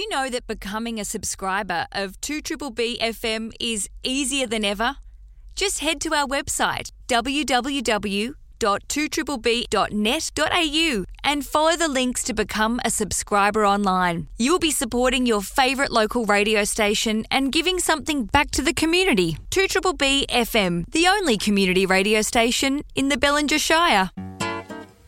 know that becoming a subscriber of 2BBB FM is easier than ever? Just head to our website, www.2BBB.net.au, and follow the links to become a subscriber online. You'll be supporting your favourite local radio station and giving something back to the community. 2BBB FM, the only community radio station in the Bellinger Shire.